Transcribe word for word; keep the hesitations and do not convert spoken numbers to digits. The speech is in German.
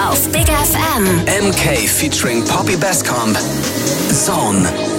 auf Big F M. M K featuring Poppy Bascomb. Zone.